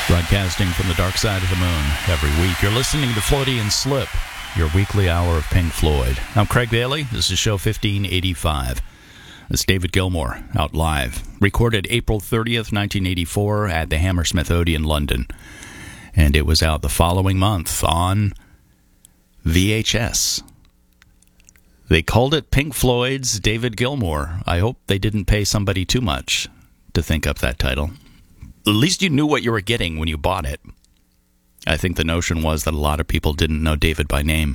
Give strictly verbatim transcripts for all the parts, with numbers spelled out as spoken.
Broadcasting from the dark side of the moon every week. You're listening to Freudian Slip, your weekly hour of Pink Floyd. I'm Craig Bailey. This is show fifteen eighty-five. It's David Gilmour out live. Recorded April thirtieth, nineteen eighty-four at the Hammersmith Odeon, London. And it was out the following month on V H S. They called it Pink Floyd's David Gilmour. I hope they didn't pay somebody too much to think up that title. At least you knew what you were getting when you bought it. I think the notion was that a lot of people didn't know David by name.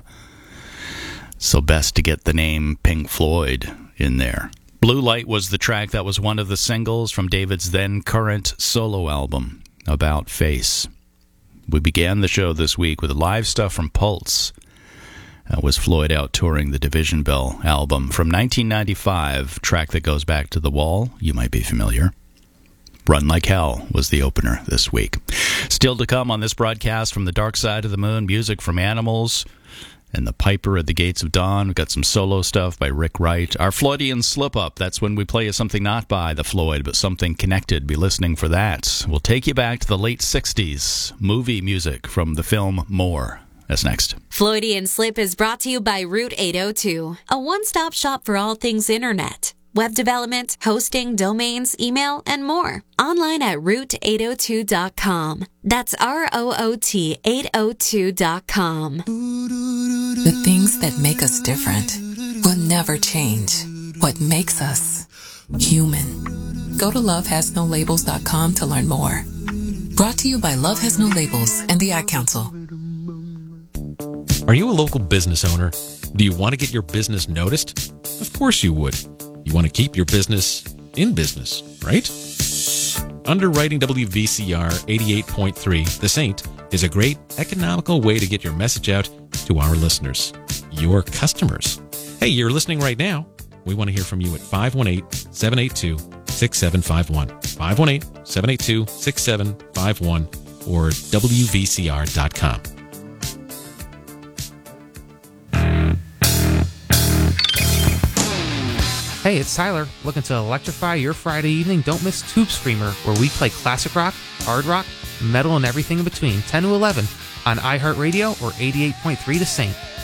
So best to get the name Pink Floyd in there. Blue Light was the track that was one of the singles from David's then current solo album, About Face. We began the show this week with live stuff from Pulse. That was Floyd out touring the Division Bell album from nineteen ninety-five, track that goes back to The Wall. You might be familiar. Run Like Hell was the opener this week. Still to come on this broadcast from the dark side of the moon, music from Animals and The Piper at the Gates of Dawn. We've got some solo stuff by Rick Wright. Our Floydian slip-up, that's when we play you something not by the Floyd, but something connected. Be listening for that. We'll take you back to the late sixties. Movie music from the film More. That's next. Floydian Slip is brought to you by Route eight oh two, a one-stop shop for all things internet. Web development, hosting, domains, email, and more. Online at route eight oh two dot com. That's R O O T eight oh two dot com. The things that make us different will never change. What makes us human. Go to love has no labels dot com to learn more. Brought to you by Love Has No Labels and the Ad Council. Are you a local business owner? Do you want to get your business noticed? Of course you would. You want to keep your business in business, right? Underwriting W V C R eighty-eight point three, The Saint, is a great economical way to get your message out to our listeners, your customers. Hey, you're listening right now. We want to hear from you at five one eight, seven eight two, six seven five one, five one eight, seven eight two, six seven five one, or W V C R dot com. Hey, it's Tyler. Looking to electrify your Friday evening? Don't miss Tube Screamer, where we play classic rock, hard rock, metal, and everything in between, ten to eleven, on iHeartRadio or eighty-eight point three The Saint.